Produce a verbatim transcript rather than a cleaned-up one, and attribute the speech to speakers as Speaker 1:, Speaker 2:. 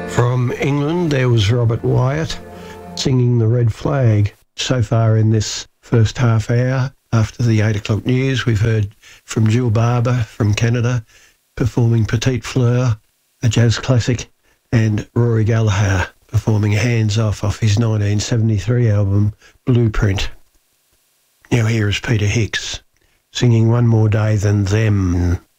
Speaker 1: From England, there was Robert Wyatt singing The Red Flag. So far in this first half hour, after the eight o'clock news, we've heard from Jill Barber from Canada, performing Petite Fleur, a jazz classic, and Rory Gallagher performing Hands Off off his nineteen seventy-three album, Blueprint. Now here is Peter Hicks singing One More Day Than Them.